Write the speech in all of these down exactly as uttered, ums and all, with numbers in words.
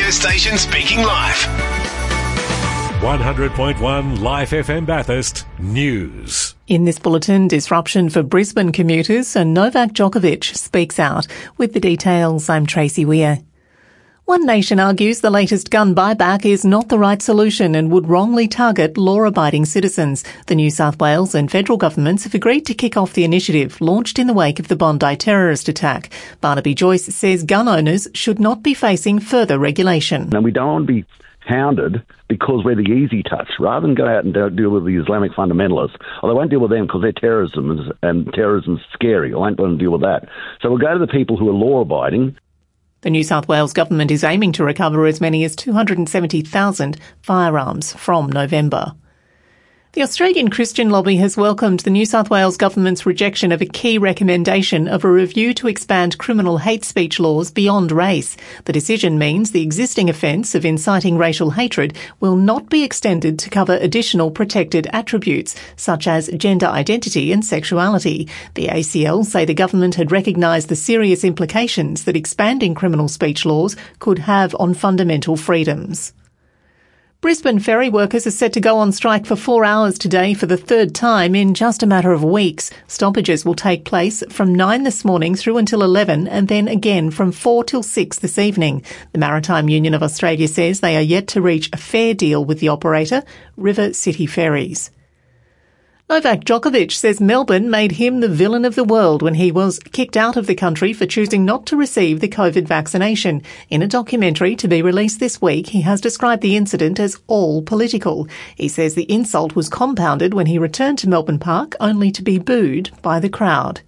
radio station speaking live. one hundred point one Life F M Bathurst News. In this bulletin, disruption for Brisbane commuters and Novak Djokovic speaks out. With the details, I'm Tracy Weir. One Nation argues the latest gun buyback is not the right solution and would wrongly target law-abiding citizens. The New South Wales and federal governments have agreed to kick off the initiative, launched in the wake of the Bondi terrorist attack. Barnaby Joyce says gun owners should not be facing further regulation. And we don't want to be hounded because we're the easy touch, rather than go out and deal with the Islamic fundamentalists. Well, I won't deal with them because their terrorism is, and terrorism's scary. I won't want to deal with that. So we'll go to the people who are law-abiding. The New South Wales government is aiming to recover as many as two hundred seventy thousand firearms from November. The Australian Christian Lobby has welcomed the New South Wales government's rejection of a key recommendation of a review to expand criminal hate speech laws beyond race. The decision means the existing offence of inciting racial hatred will not be extended to cover additional protected attributes, such as gender identity and sexuality. The A C L say the government had recognised the serious implications that expanding criminal speech laws could have on fundamental freedoms. Brisbane ferry workers are set to go on strike for four hours today for the third time in just a matter of weeks. Stoppages will take place from nine this morning through until eleven and then again from four till six this evening. The Maritime Union of Australia says they are yet to reach a fair deal with the operator, River City Ferries. Novak Djokovic says Melbourne made him the villain of the world when he was kicked out of the country for choosing not to receive the COVID vaccination. In a documentary to be released this week, he has described the incident as all political. He says the insult was compounded when he returned to Melbourne Park only to be booed by the crowd.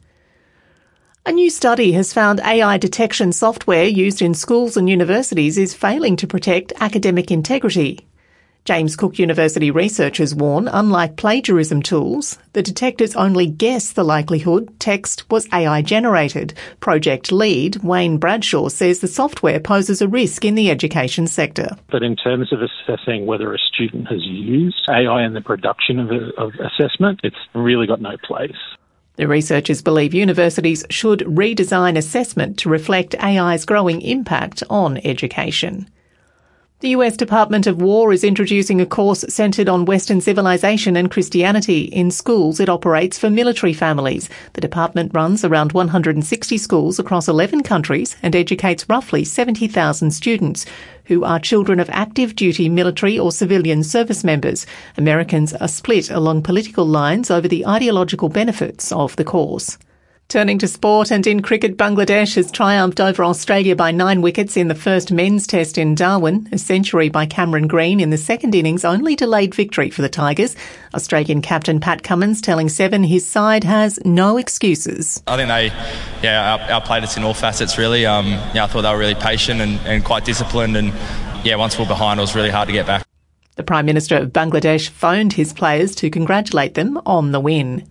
A new study has found A I detection software used in schools and universities is failing to protect academic integrity. James Cook University researchers warn, unlike plagiarism tools, the detectors only guess the likelihood text was A I generated. Project lead Wayne Bradshaw says the software poses a risk in the education sector. But in terms of assessing whether a student has used A I in the production of, a, of assessment, it's really got no place. The researchers believe universities should redesign assessment to reflect A I's growing impact on education. The U S Department of War is introducing a course centred on Western civilization and Christianity in schools it operates for military families. The department runs around one hundred sixty schools across eleven countries and educates roughly seventy thousand students who are children of active duty military or civilian service members. Americans are split along political lines over the ideological benefits of the course. Turning to sport, and in cricket, Bangladesh has triumphed over Australia by nine wickets in the first men's test in Darwin. A century by Cameron Green in the second innings only delayed victory for the Tigers. Australian captain Pat Cummins telling Seven his side has no excuses. I think they yeah, out- outplayed us in all facets, really. Um, yeah, I thought they were really patient and, and quite disciplined, and yeah, once we were behind, it was really hard to get back. The Prime Minister of Bangladesh phoned his players to congratulate them on the win.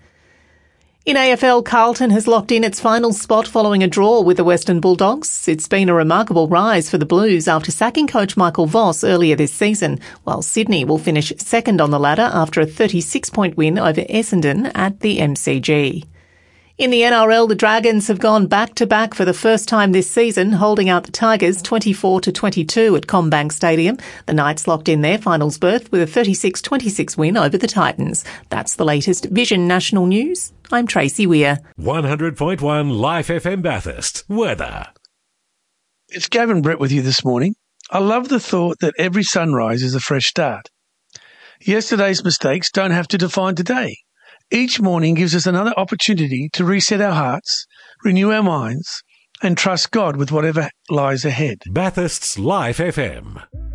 In A F L, Carlton has locked in its final spot following a draw with the Western Bulldogs. It's been a remarkable rise for the Blues after sacking coach Michael Voss earlier this season, while Sydney will finish second on the ladder after a thirty-six point win over Essendon at the M C G. In the N R L, the Dragons have gone back-to-back for the first time this season, holding out the Tigers twenty-four to twenty-two at CommBank Stadium. The Knights locked in their finals berth with a thirty-six twenty-six win over the Titans. That's the latest Vision National News. I'm Tracy Weir. one hundred point one Life F M Bathurst. Weather. It's Gavin Brett with you this morning. I love the thought that every sunrise is a fresh start. Yesterday's mistakes don't have to define today. Each morning gives us another opportunity to reset our hearts, renew our minds, and trust God with whatever lies ahead. Bathurst's Life F M.